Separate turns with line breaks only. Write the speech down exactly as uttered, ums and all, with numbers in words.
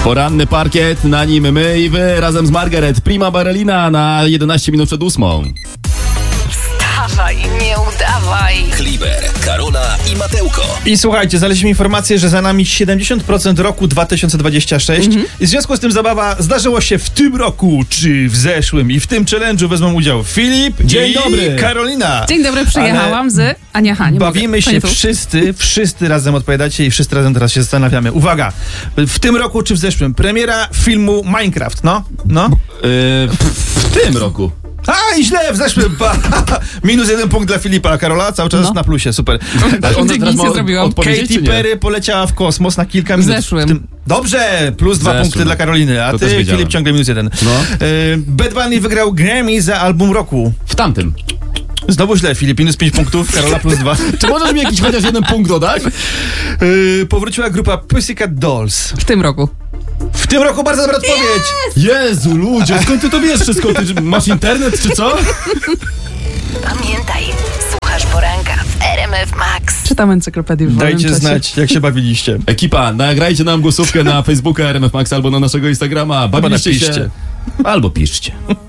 Poranny parkiet, na nim my i wy razem z Margaret. Prima Ballerina na jedenaście minut przed ósmą.
Wstawaj, nie udawaj.
Kliber, Karola i Mateuko.
I słuchajcie, znaleźliśmy informację, że za nami siedemdziesiąt procent roku dwa tysiące dwudziestego szóstego mm-hmm. i w związku z tym zabawa zdarzyło się w tym roku, czy w zeszłym, i w tym challenge'u wezmą udział Filip
Dzień
i
dobry.
Karolina.
Dzień dobry, przyjechałam z... A nie, ha, nie
Bawimy
mogę.
się wszyscy, wszyscy razem odpowiadacie i wszyscy razem teraz się zastanawiamy. Uwaga, w tym roku czy w zeszłym premiera filmu Minecraft, no? No?
Yy, w tym roku.
A, i źle, w zeszłym. Pa. Minus jeden punkt dla Filipa, a Karola cały czas
No.
na plusie, super.
On
Dzięki,
teraz
nic
ma
nie zrobiłam.
odpowiedzieć,
Katy
czy nie?
Perry poleciała w kosmos na kilka
W
minut.
zeszłym.
tym... Dobrze, plus dwa
Zeszłym.
punkty dla Karoliny, a
To
ty,
też wiedziałem.
Filip, ciągle minus jeden.
No.
Y, Bad Bunny wygrał Grammy za album roku.
W tamtym.
Znowu źle, Filip, minus pięć punktów, Karola plus dwa.
Czy możesz mi jakiś chociaż jeden punkt dodać?
Y, powróciła grupa Pussycat Dolls.
W tym roku.
W tym roku bardzo dobra odpowiedź.
Jezu, ludzie, skąd ty to wiesz wszystko? Ty masz internet, czy co?
Pamiętaj, słuchasz poranka w R M F Max. Czytam encyklopedię w wolnym
Dajcie
czasie.
znać, jak się bawiliście.
Ekipa, nagrajcie nam głosówkę na Facebooka R M F Max albo na naszego Instagrama. Bawiliście się?
napiszcie.
Albo piszcie.